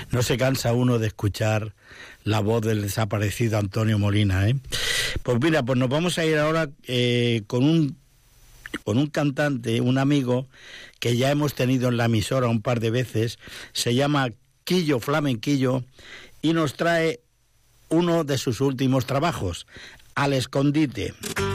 No se cansa uno de escuchar la voz del desaparecido Antonio Molina, ¿eh? Pues mira, pues nos vamos a ir ahora con un cantante, un amigo que ya hemos tenido en la emisora un par de veces. Se llama Quillo Flamenquillo y nos trae uno de sus últimos trabajos, Al Escondite.